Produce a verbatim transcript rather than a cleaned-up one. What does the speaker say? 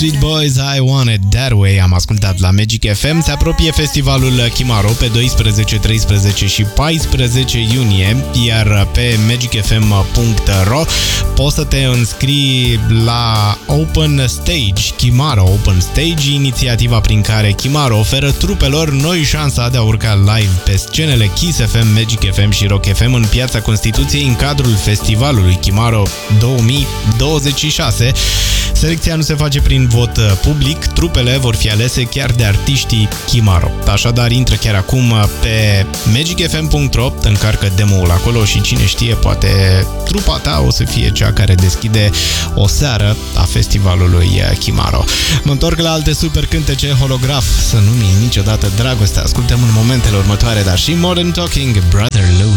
Backstreet Boys, I Want It That Way. Am ascultat la Magic F M. Se apropie festivalul Chimaro pe doisprezece, treisprezece și paisprezece iunie, iar pe magic f m punct r o poți să te înscrii la Open Stage, Chimaro Open Stage, inițiativa prin care Chimaro oferă trupelor noi șansa de a urca live pe scenele Kiss F M, Magic F M și Rock F M în Piața Constituției în cadrul festivalului Chimaro două mii douăzeci și șase. Selecția nu se face prin vot public, trupele vor fi alese chiar de artiștii Chimaro. Așadar, intră chiar acum pe magic f m punct r o, încarcă demo-ul acolo și cine știe, poate trupa ta o să fie cea care deschide o seară a festivalului Chimaro. Mă întorc la alte super cântece, Holograf, Să nu-mi niciodată dragostea. Ascultăm în momentele următoare, dar și Modern Talking, Brother Louie.